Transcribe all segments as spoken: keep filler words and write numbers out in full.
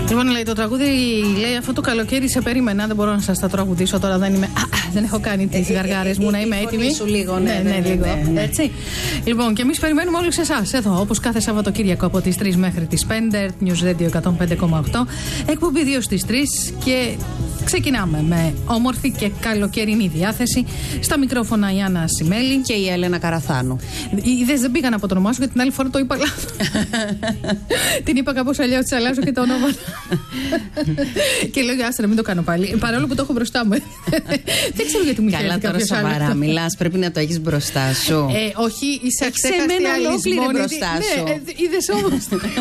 Λοιπόν, λέει το τραγούδι, λέει αυτό το καλοκαίρι σε περίμενα. Δεν μπορώ να σας τα τραγουδήσω τώρα, δεν είμαι. Α, δεν έχω κάνει τις γαργάρες μου, να είμαι έτοιμη. Σου λίγο, ναι, ναι, ναι, ναι, λίγο. ναι, ναι. Έτσι. Λοιπόν, και εμείς περιμένουμε όλους εσάς εδώ, όπως κάθε Σαββατοκύριακο από τις τρεις μέχρι τις πέντε, News Radio εκατόν πέντε κόμμα οκτώ. Εκπομπή δύο στις τρεις και ξεκινάμε με όμορφη και καλοκαιρινή διάθεση. Στα μικρόφωνα η Άννα Ασημέλη και η Έλενα Καραθάνου. Οι ιδέες δεν πήγαν από το όνομά σου, γιατί την άλλη φορά το είπα λάθος. Την είπα κάπως αλλιώς, της αλλάζω και το όνομα. Και λέω, άστρα, μην το κάνω πάλι. Παρόλο που το έχω μπροστά μου. Δεν ξέρω γιατί μου είχε έρθει κάποιος άλλος. Καλά, τώρα σοβαρά μιλάς, πρέπει να το έχεις μπροστά σου. Ε, όχι, είσαι αξέχαστη αλυσμόνητη μπροστά σου. Ναι, είδες όμως.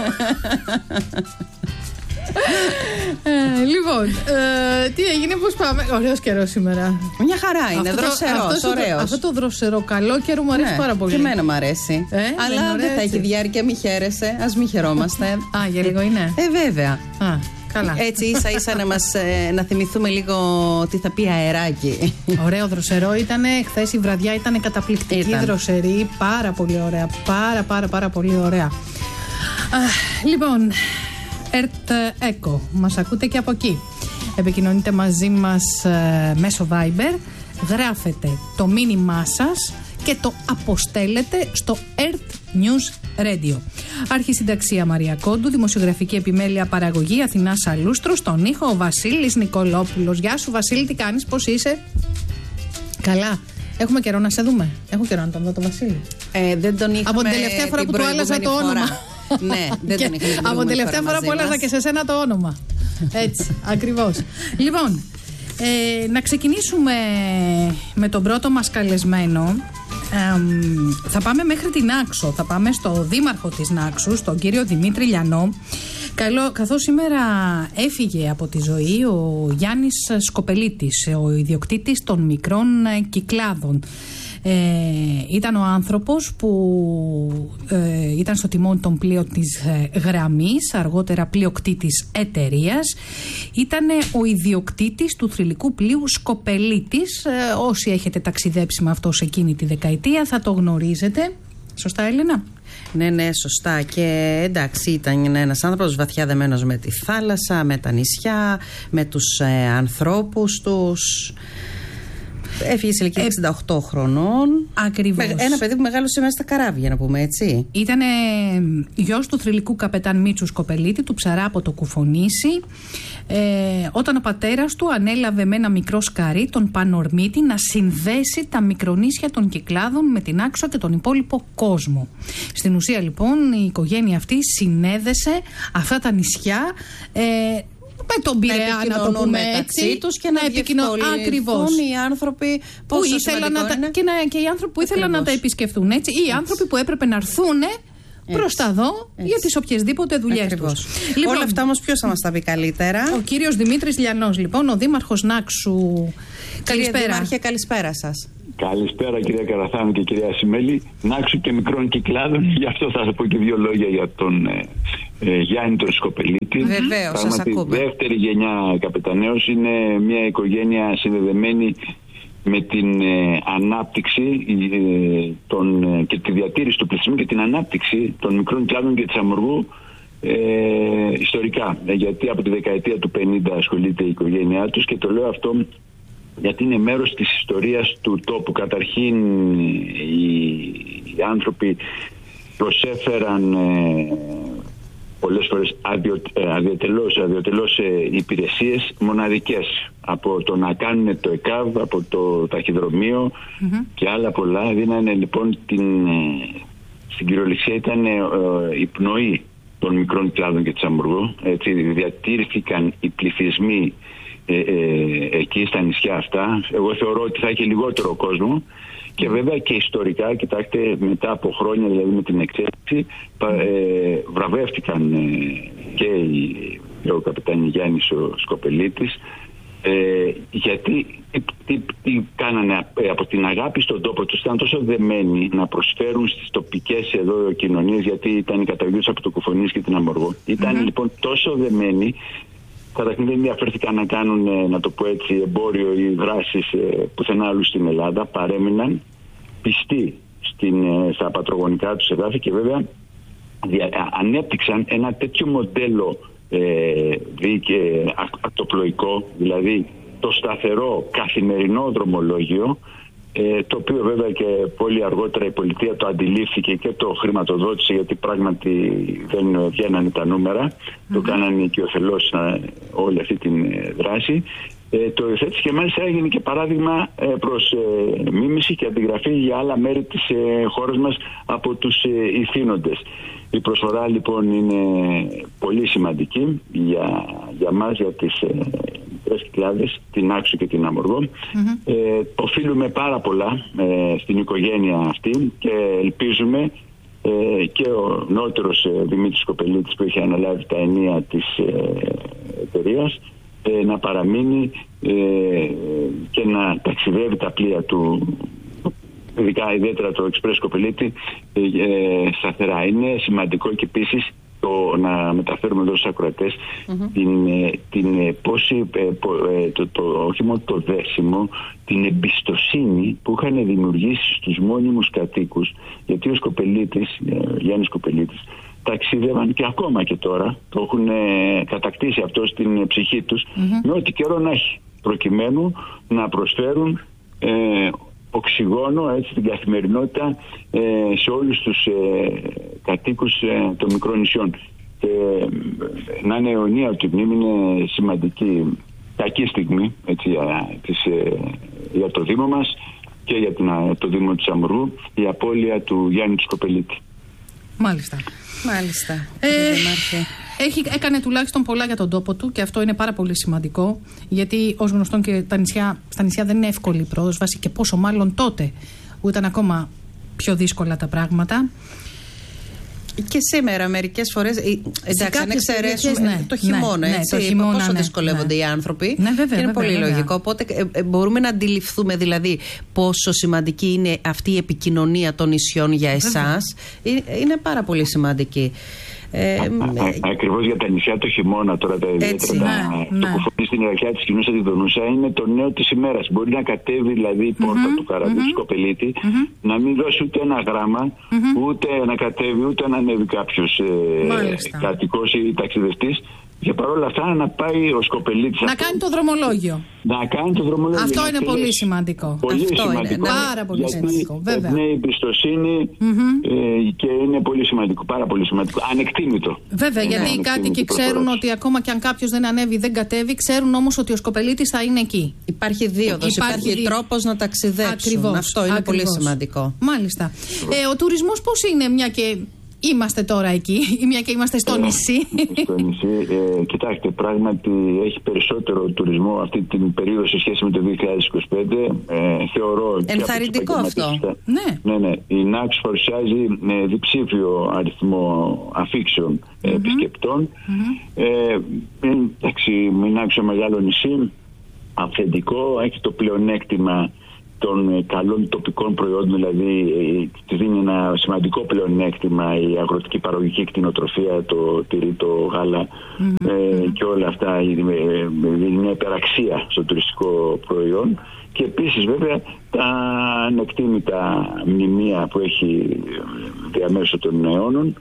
Ε, λοιπόν, ε, τι έγινε, πώς πάμε. Ωραίος καιρός σήμερα. Μια χαρά είναι, δροσερός, ωραίος. Αυτό το δροσερό καλό καιρό μου αρέσει, ναι, πάρα πολύ. Και εμένα μου αρέσει. Ε, αλλά δεν θα έχει διάρκεια, μη χαίρεσαι. Ας μη χαιρόμαστε. Α, για λίγο είναι. Ε, βέβαια. Α, καλά. Έτσι ίσα ίσα να, μας, ε, να θυμηθούμε λίγο τι θα πει αεράκι. Ωραίο δροσερό ήτανε. Χθες η βραδιά ήταν καταπληκτική, ήταν δροσερή. Πάρα πολύ ωραία. Πάρα πάρα πάρα πολύ ωραία. Α, λοιπόν, ΕΡΤ ΕΚΟ. Μας ακούτε και από εκεί. Επικοινωνείτε μαζί μας ε, μέσω Viber. Γράφετε το μήνυμά σας και το αποστέλλετε στο ΕΡΤ News Radio. Αρχισυνταξία Μαρία Κόντου, δημοσιογραφική επιμέλεια παραγωγή Αθηνά Σαλούστρου, στον ήχο ο Βασίλης Νικολόπουλος. Γεια σου Βασίλη, τι κάνεις, πώς είσαι? Καλά. Έχουμε καιρό να σε δούμε. Έχω καιρό να τον δω το Βασίλη. Ε, δεν τον είχαμε. Από την τελευταία φορά που του άλλαζα το όνομα. Ναι, δεν τον είχαμε. Από την τελευταία φορά που άλλαζα και σε σένα το όνομα. Έτσι, ακριβώς. Λοιπόν, ε, να ξεκινήσουμε με τον πρώτο μας καλεσμένο. Ε, θα πάμε μέχρι την Νάξο. Θα πάμε στο δήμαρχο της Νάξου, τον κύριο Δημήτρη Λιανό. Καλό, καθώς σήμερα έφυγε από τη ζωή ο Γιάννης Σκοπελίτης, ο ιδιοκτήτης των μικρών Κυκλάδων. Ε, ήταν ο άνθρωπος που ε, ήταν στο τιμόνι των πλοίων της ε, γραμμής, αργότερα πλειοκτήτης εταιρείας. Ήταν ο ιδιοκτήτης του θρυλικού πλοίου Σκοπελίτης. Ε, όσοι έχετε ταξιδέψει με αυτό σε εκείνη τη δεκαετία θα το γνωρίζετε. Σωστά, Έλενα? Ναι, ναι, σωστά. Και εντάξει, ήταν ένας άνθρωπος βαθιά δεμένος με τη θάλασσα, με τα νησιά, με τους ε, ανθρώπους τους. Έφυγε σε ηλικία εξήντα οκτώ χρονών. Ακριβώς. Ένα παιδί που μεγάλωσε μέσα στα καράβια, να πούμε έτσι. Ήταν γιος του θρυλικού καπετάν Μίτσου Σκοπελίτη, του Ψαρά από το Κουφονήσι. Ε, όταν ο πατέρας του ανέλαβε με ένα μικρό σκαρί, τον Πανορμίτη, να συνδέσει τα μικρονήσια των Κυκλάδων με την Άξο και τον υπόλοιπο κόσμο. Στην ουσία, λοιπόν, η οικογένεια αυτή συνέδεσε αυτά τα νησιά. Ε, με τον Πειραιά, να το πούμε έτσι, τους και να, να διευκολυνθούν οι άνθρωποι που ήθελαν να τα, και, να, και οι άνθρωποι που ήθελαν Ακριβώς. να τα επισκεφθούν, έτσι, ή οι άνθρωποι που έπρεπε να έρθουν προς τα δω έτσι. για τις οποιασδήποτε δουλειές τους. Λοιπόν, όλα αυτά όμως ποιος θα μας τα πει καλύτερα? Ο κύριος Δημήτρης Λιανός, λοιπόν, ο δήμαρχος Νάξου. Καλησπέρα. Κύριε Δήμαρχε, καλησπέρα σας. Καλησπέρα κυρία Καραθάνου και κυρία Ασημέλη. Νάξου και μικρών Κυκλάδων, γι' αυτό θα σας πω και δύο λόγια για τον ε, ε, Γιάννη τον Σκοπελίτη. Βεβαίως, σας ακούμε. Η δεύτερη γενιά καπεταναίος, είναι μια οικογένεια συνδεδεμένη με την ε, ανάπτυξη ε, τον, ε, και τη διατήρηση του πληθυσμού και την ανάπτυξη των μικρών Κυκλάδων και της Αμοργού ε, ιστορικά. Ε, γιατί από τη δεκαετία του πενήντα ασχολείται η οικογένειά τους, και το λέω αυτό γιατί είναι μέρος της ιστορίας του τόπου. Καταρχήν οι, οι άνθρωποι προσέφεραν ε, πολλές φορές αδιο, ε, αδιοτελώς, αδιοτελώς ε, υπηρεσίες μοναδικές, από το να κάνουν το ΕΚΑΒ, από το ταχυδρομείο mm-hmm. και άλλα πολλά. Δίνανε λοιπόν την, ε, στην κυριολεξία ήταν ε, ε, η πνοή των μικρών Κυκλάδων και της Αμοργού. Έτσι, διατήρηθηκαν οι πληθυσμοί Ε, ε, εκεί στα νησιά αυτά. Εγώ θεωρώ ότι θα έχει λιγότερο κόσμο, και βέβαια και ιστορικά, κοιτάξτε, μετά από χρόνια, δηλαδή με την εξέλιξη, ε, βραβεύτηκαν ε, και οι, ο καπετάνι Γιάννης ο Σκοπελίτης, ε, γιατί τι, τι, τι κάνανε από την αγάπη στον τόπο τους, ήταν τόσο δεμένοι να προσφέρουν στις τοπικές εδώ κοινωνίες, γιατί ήταν οι καταγγελίες από το Κουφονήσι και την Αμοργό. Ήταν mm-hmm. λοιπόν τόσο δεμένοι. Καταρχήν δεν ενδιαφέρθηκαν να κάνουν, να το πω έτσι, εμπόριο ή δράσεις πουθενά άλλου στην Ελλάδα. Παρέμειναν πιστοί στην, στα πατρογονικά τους εδάφη, και βέβαια ανέπτυξαν ένα τέτοιο μοντέλο ε, δίκαιο, ακτοπλοϊκό, δηλαδή το σταθερό καθημερινό δρομολόγιο, ε, το οποίο βέβαια και πολύ αργότερα η πολιτεία το αντιλήφθηκε και το χρηματοδότησε, γιατί πράγματι δεν βγαίνανε τα νούμερα, mm-hmm. το κάνανε οικειοθελώς όλη αυτή τη δράση. Ε, το υιοθέτησε και μάλιστα έγινε και παράδειγμα ε, προς ε, μίμηση και αντιγραφή για άλλα μέρη της ε, χώρας μας από τους ε, ηθήνοντες. Η προσφορά λοιπόν είναι πολύ σημαντική για, για μας, για τις ε, μικρές Κυκλάδες, την Άξο και την Αμοργό. Mm-hmm. Ε, οφείλουμε πάρα πολλά ε, στην οικογένεια αυτή και ελπίζουμε ε, και ο νεότερος ε, Δημήτρης Κοπελίτης, που έχει αναλάβει τα ενία της ε, εταιρείας, να παραμείνει ε, και να ταξιδεύει τα πλοία του, ειδικά ιδιαίτερα το Εξπρές Κοπελίτη, ε, ε, σταθερά. Είναι σημαντικό και επίσης το να μεταφέρουμε εδώ στους ακροατές mm-hmm. την, την πόση, ε, ε, το, το, όχι μόνο το δέσιμο, την εμπιστοσύνη που είχαν δημιουργήσει στους μόνιμους κατοίκους, γιατί ο Σκοπελίτης, ε, Γιάννης Κοπελίτης, ταξίδευαν και ακόμα και τώρα, το έχουν κατακτήσει αυτό στην ψυχή τους, mm-hmm. με ό,τι καιρό να έχει, προκειμένου να προσφέρουν ε, οξυγόνο, έτσι, την καθημερινότητα ε, σε όλους τους ε, κατοίκους ε, των μικρών νησιών. Και ε, να είναι αιωνία ότι η μνήμη είναι σημαντική, κακή στιγμή, έτσι, για, τις, ε, για το Δήμο μας και για την, το Δήμο της Αμοργού, η απώλεια του Γιάννη Σκοπελίτη. Μάλιστα. Μάλιστα. Ε, έχει, έκανε τουλάχιστον πολλά για τον τόπο του και αυτό είναι πάρα πολύ σημαντικό, γιατί ως γνωστόν και τα νησιά, στα νησιά δεν είναι εύκολη η πρόσβαση, και πόσο μάλλον τότε που ήταν ακόμα πιο δύσκολα τα πράγματα. Και σήμερα μερικές φορές, εντάξει, αν εξαιρέσουμε ναι, το χειμώνα, ναι, έτσι, ναι, το χειμώνα, πόσο ναι, δυσκολεύονται ναι. οι άνθρωποι, ναι, βέβαια, είναι βέβαια, πολύ βέβαια. λογικό. Οπότε ε, μπορούμε να αντιληφθούμε δηλαδή πόσο σημαντική είναι αυτή η επικοινωνία των νησιών για εσάς. Είναι, είναι πάρα πολύ σημαντική. Ε, Ακριβώς για τα νησιά το χειμώνα τώρα, τα ιδιαίτερα, ναι, το κουφονί στην Ιεραρχία της Κοινούς Αντιδονούσα είναι το νέο της ημέρας. Μπορεί να κατέβει δηλαδή η πόρτα mm-hmm, του καραβιού mm-hmm, Σκοπελίτη, mm-hmm, να μην δώσει ούτε ένα γράμμα, mm-hmm, ούτε να κατέβει ούτε να ανέβει κάποιος ε, κατοικός ή ταξιδευτής. Και παρόλα αυτά να πάει ο Σκοπελίτης. Να αυτό, κάνει το δρομολόγιο. Να κάνει το δρομολόγιο. Αυτό είναι πολύ σημαντικό. Πολύ αυτό σημαντικό. Είναι, πάρα πολύ γιατί σημαντικό. Βέβαια. Είναι εμπιστοσύνη mm-hmm, ε, και είναι πολύ σημαντικό. Πάρα πολύ σημαντικό. Ανεκτήμητο. Βέβαια, είναι γιατί οι κάτοικοι ξέρουν ότι ακόμα και αν κάποιος δεν ανέβει, δεν κατέβει, ξέρουν όμως ότι ο Σκοπελίτης θα είναι εκεί. Υπάρχει δίωδος, υπάρχει, υπάρχει δί... τρόπος να ταξιδέψουν. Ακριβώς, αυτό είναι ακριβώς, πολύ σημαντικό. Μάλιστα. Ε, ο τουρισμός πώς είναι, μια και είμαστε τώρα εκεί, ή μια και είμαστε στο νησί. Στο νησί, ε, κοιτάξτε, πράγματι έχει περισσότερο τουρισμό αυτή την περίοδο σε σχέση με το δύο χιλιάδες είκοσι πέντε. Ε, θεωρώ. Ενθαρρυντικό αυτό. Ναι. Ναι, ναι. Η ΝΑΞ παρουσιάζει ε, διψήφιο αριθμό αφήξεων ε, mm-hmm, επισκεπτών. Mm-hmm. Ε, εντάξει, η ΝΑΞ μεγάλο νησί, αυθεντικό, έχει το πλεονέκτημα των καλών τοπικών προϊόντων, δηλαδή τη δίνει ένα σημαντικό πλεονέκτημα η αγροτική παραγωγική κτηνοτροφία, το τυρί, το γάλα, mm-hmm, ε, και όλα αυτά δίνει μια υπεραξία στο τουριστικό προϊόν. Και επίσης βέβαια τα ανεκτήμητα μνημεία που έχει διαμέσου των αιώνων,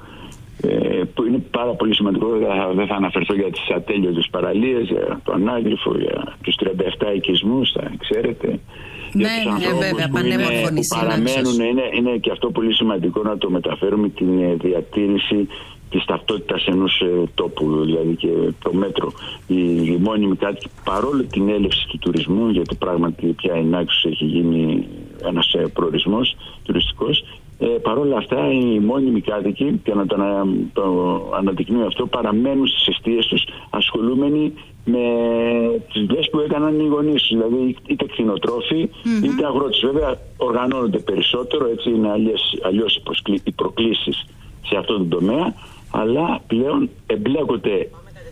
ε, που είναι πάρα πολύ σημαντικό. Δεν θα αναφερθώ για τις ατέλειωτες παραλίες, για το Ανάγλυφο, για τους τριάντα επτά οικισμούς, θα ξέρετε. Ναι, ναι, βέβαια, πανέμορφο νησί. Παραμένουν, είναι, είναι και αυτό πολύ σημαντικό να το μεταφέρουμε, την διατήρηση της ταυτότητας ενός ε, τόπου, δηλαδή και το μέτρο. Οι, οι μόνιμοι κάτοικοι, παρόλο την έλευση του τουρισμού, γιατί πράγματι πια η Νάξος έχει γίνει ένας ε, προορισμός τουριστικός, ε, παρόλα αυτά οι μόνιμοι κάτοικοι, και να το, το αναδεικνύω αυτό, παραμένουν στις εστίες τους ασχολούμενοι με τις δουλειές που έκαναν οι γονείς, δηλαδή είτε κτηνοτρόφοι mm-hmm, είτε αγρότες. Βέβαια οργανώνονται περισσότερο, έτσι είναι αλλιώς οι προκλήσεις σε αυτόν τον τομέα, αλλά πλέον εμπλέκονται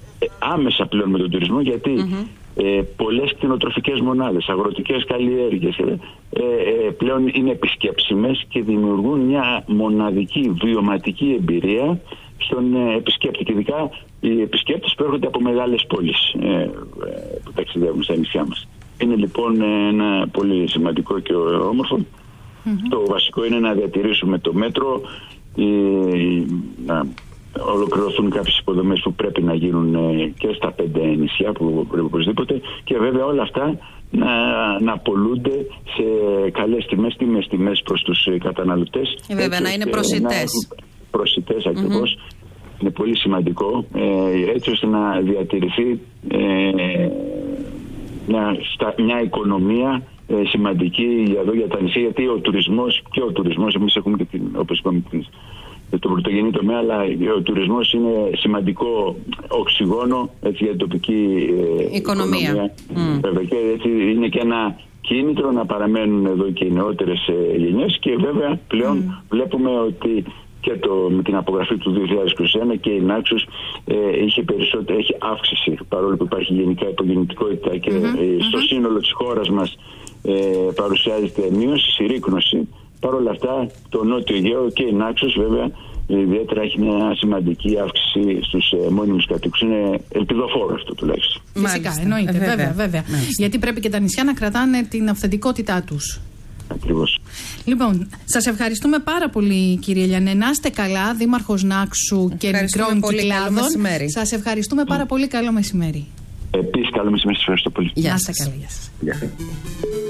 άμεσα πλέον με τον τουρισμό, γιατί mm-hmm, ε, πολλές κτηνοτροφικές μονάδες, αγροτικές καλλιέργειες ε, ε, πλέον είναι επισκέψιμες και δημιουργούν μια μοναδική βιωματική εμπειρία στον ε, επισκέπτη, και ειδικά οι επισκέπτες που έρχονται από μεγάλες πόλεις ε, ε, που ταξιδεύουν στα νησιά μας. Είναι λοιπόν ένα πολύ σημαντικό και όμορφο. Mm-hmm. Το βασικό είναι να διατηρήσουμε το μέτρο, ε, να ολοκληρωθούν κάποιες υποδομές που πρέπει να γίνουν και στα πέντε νησιά που πρέπει οπωσδήποτε, και βέβαια όλα αυτά να, να απολούνται σε καλές τιμές, τιμές, τιμές προς τους καταναλωτές. Και βέβαια έτσι, να είναι προσιτές. Προσιτές ακριβώς. Mm-hmm. Είναι πολύ σημαντικό, ε, έτσι ώστε να διατηρηθεί ε, μια, στα, μια οικονομία ε, σημαντική εδώ για τα νησιά, γιατί ο τουρισμός και ο τουρισμός, εμείς έχουμε και την, όπως είπαμε, την, το πρωτογενή τομέα, αλλά ο τουρισμός είναι σημαντικό οξυγόνο, έτσι, για την τοπική ε, οικονομία. οικονομία. Mm. Βέβαια, και έτσι είναι και ένα κίνητρο να παραμένουν εδώ και οι νεότερες ε, γενιές, και βέβαια πλέον mm. βλέπουμε ότι και το, με την απογραφή του δύο χιλιάδες είκοσι ένα και η Naxos ε, είχε, περισσότερο, έχει αύξηση, παρόλο που υπάρχει γενικά υπογεννητικότητα και mm-hmm. ε, στο mm-hmm. σύνολο της χώρας μας ε, παρουσιάζεται μείωση, συρρίκνωση. Παρ' όλα αυτά το Νότιο Αιγαίο και η Naxos βέβαια ιδιαίτερα έχει μια σημαντική αύξηση στους ε, μόνιμους κατοίκους. Είναι ελπιδοφόρο αυτό τουλάχιστον. Φυσικά, εννοείται, ε, βέβαια, βέβαια. βέβαια. Γιατί πρέπει και τα νησιά να κρατάνε την αυθεντικότητά τους. Ακριβώς. Λοιπόν, σας ευχαριστούμε πάρα πολύ, κύριε Λιανέ. Να είστε καλά, Δήμαρχος Νάξου και Μικρών Κυκλάδων. Σας ευχαριστούμε πάρα πολύ. Καλό μεσημέρι. Επίσης, καλό μεσημέρι. Σας ευχαριστώ πολύ. Γεια σας. Καλά, γεια σας. Γεια σας.